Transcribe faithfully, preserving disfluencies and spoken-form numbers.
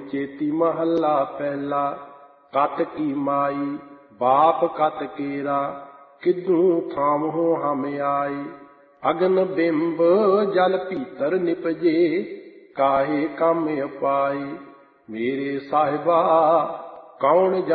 चेती महला पहला। कत की माई बाप कत केरा, किधू थामहो हम आई। अगन बिंब जल भीतर निपजे, काहे कम अपाई। मेरे साहिबा कौन